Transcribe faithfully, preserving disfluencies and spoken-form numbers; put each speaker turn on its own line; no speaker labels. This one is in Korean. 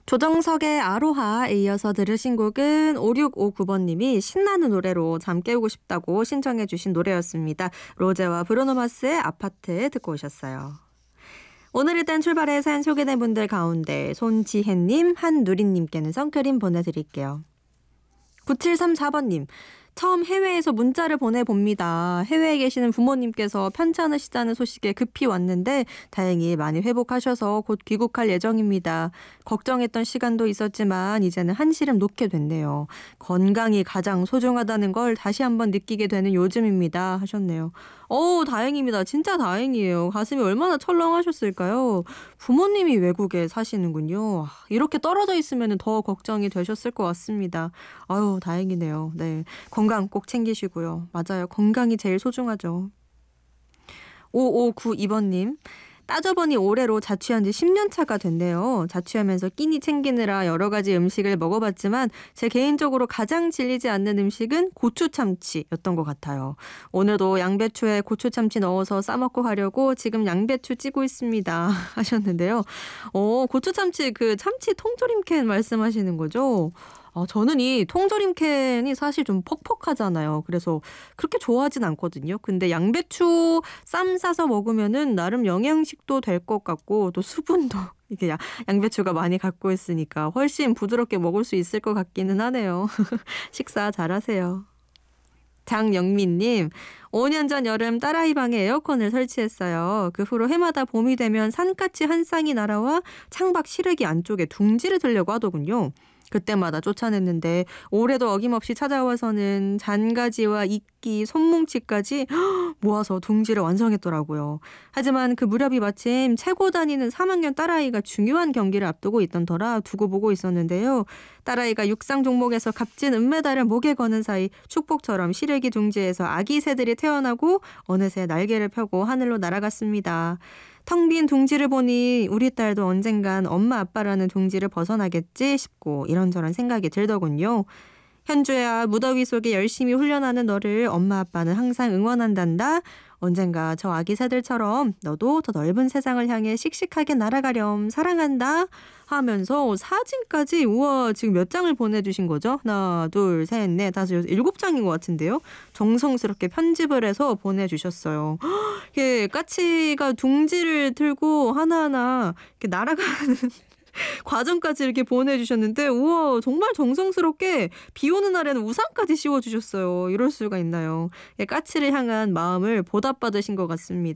조정석의 아로하에 이어서 들으신 곡은 오육오구 번님이 신나는 노래로 잠 깨우고 싶다고 신청해 주신 노래였습니다. 로제와 브루노마스의 아파트 듣고 오셨어요. 오늘 일단 출발해 사연 소개된 분들 가운데 손지혜님, 한누리님께는 선크림 보내드릴게요. 구칠삼사 번님. 처음 해외에서 문자를 보내봅니다. 해외에 계시는 부모님께서 편찮으시다는 소식에 급히 왔는데 다행히 많이 회복하셔서 곧 귀국할 예정입니다. 걱정했던 시간도 있었지만 이제는 한시름 놓게 됐네요. 건강이 가장 소중하다는 걸 다시 한번 느끼게 되는 요즘입니다. 하셨네요. 어우, 다행입니다. 진짜 다행이에요. 가슴이 얼마나 철렁하셨을까요? 부모님이 외국에 사시는군요. 이렇게 떨어져 있으면 더 걱정이 되셨을 것 같습니다. 아유, 다행이네요. 네, 건강 꼭 챙기시고요. 맞아요. 건강이 제일 소중하죠. 오오구이 번님. 따져보니 올해로 자취한 지 십 년 차가 됐네요. 자취하면서 끼니 챙기느라 여러 가지 음식을 먹어봤지만 제 개인적으로 가장 질리지 않는 음식은 고추참치였던 것 같아요. 오늘도 양배추에 고추참치 넣어서 싸먹고 가려고 지금 양배추 찌고 있습니다. 하셨는데요. 어, 고추참치 그 참치 통조림캔 말씀하시는 거죠? 아, 저는 이 통조림 캔이 사실 좀 퍽퍽하잖아요. 그래서 그렇게 좋아하진 않거든요. 근데 양배추 쌈 싸서 먹으면은 나름 영양식도 될 것 같고 또 수분도 이게 야- 양배추가 많이 갖고 있으니까 훨씬 부드럽게 먹을 수 있을 것 같기는 하네요. 식사 잘하세요. 장영민님, 오 년 전 여름 딸아이 방에 에어컨을 설치했어요. 그 후로 해마다 봄이 되면 산까치 한 쌍이 날아와 창밖 실외기 안쪽에 둥지를 들려고 하더군요. 그때마다 쫓아냈는데 올해도 어김없이 찾아와서는 잔가지와 이끼, 손뭉치까지 모아서 둥지를 완성했더라고요. 하지만 그 무렵이 마침 최고 다니는 삼 학년 딸아이가 중요한 경기를 앞두고 있던 터라 두고 보고 있었는데요. 딸아이가 육상 종목에서 값진 은메달을 목에 거는 사이 축복처럼 시래기 둥지에서 아기 새들이 태어나고 어느새 날개를 펴고 하늘로 날아갔습니다. 텅 빈 둥지를 보니 우리 딸도 언젠간 엄마 아빠라는 둥지를 벗어나겠지 싶고 이런저런 생각이 들더군요. 현주야, 무더위 속에 열심히 훈련하는 너를 엄마 아빠는 항상 응원한단다. 언젠가 저 아기 새들처럼 너도 더 넓은 세상을 향해 씩씩하게 날아가렴. 사랑한다. 하면서 사진까지 우와 지금 몇 장을 보내주신 거죠? 하나, 둘, 셋, 넷, 다섯, 여섯, 일곱 장인 것 같은데요. 정성스럽게 편집을 해서 보내주셨어요. 이게 까치가 둥지를 들고 하나하나 이렇게 날아가는 과정까지 이렇게 보내주셨는데 우와 정말 정성스럽게 비 오는 날에는 우산까지 씌워주셨어요. 이럴 수가 있나요? 까치를 향한 마음을 보답받으신 것 같습니다.